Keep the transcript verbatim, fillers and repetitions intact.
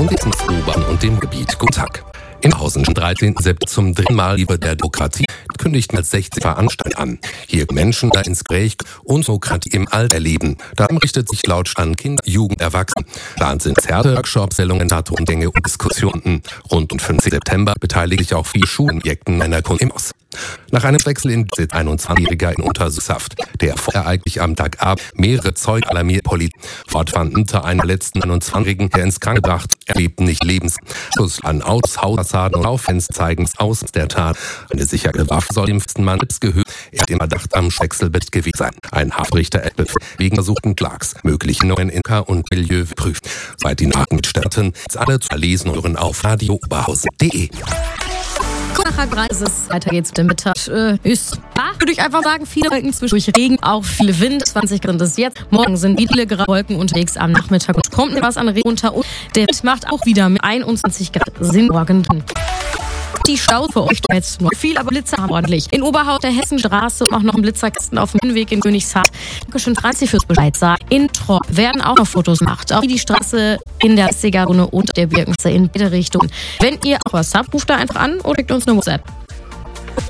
Bundesbahn und dem Gebiet. Guten Tag. In Hausen am dreizehnten September zum dritten Mal über der Demokratie kündigt mit sechzig Veranstaltungen an. Hier Menschen da ins Gespräch und Demokratie im Alter erleben. Darum richtet sich laut an Kinder, Jugend, Erwachsene. Plan sind Konzerte, Workshops, Sendungen, Rundgänge und Diskussionen. Rund um fünfzehnten September beteiligen sich auch viele Schulenprojekten einer Kunst im Ost. Nach einem Wechsel in sitzt einundzwanzigjähriger in Untersuchungshaft, der vorher eigentlich am Tagabend mehrere Zeugen alarmiert Polizei. Fortfand unter einer letzten einundzwanzigjährigen, der ins Krankenhaus gebracht, erlebt nicht lebens. Schuss an Autos, Hausfassaden und Lauffenster zeigen es aus der Tat. Eine sichere Waffe soll dem Mann selbst gehört. Er hat im Verdacht am Wechselbett gewesen sein. Ein Haftrichter erbefiehlt wegen versuchten Klags mögliche neuen Inka und Milieu prüft. Seit die Nachrichten starten, ist alle zu lesen und hören auf radio oberhausen punkt de. Nach drei ist es, weiter geht's mit dem Mittag. Äh, ist, ah, würde ich einfach sagen, viele Wolken zwischendurch Regen, auch viele Wind, zwanzig Grad ist jetzt. Morgen sind viele graue Wolken unterwegs am Nachmittag und kommt etwas an Regen runter. Und der Wind macht auch wieder mit einundzwanzig Grad Sinn morgen drin. Die Stau für euch jetzt nur viel, aber Blitzer haben ordentlich. In Oberhaut der Hessenstraße und auch noch ein Blitzerkasten auf dem Hinweg in Königshardt. Dankeschön, Franzi, fürs Bescheid sagen. In Trop werden auch noch Fotos gemacht. Auch die Straße in der Segarone und der Birkense in beide Richtungen. Wenn ihr auch was habt, ruft da einfach an oder schickt uns eine WhatsApp.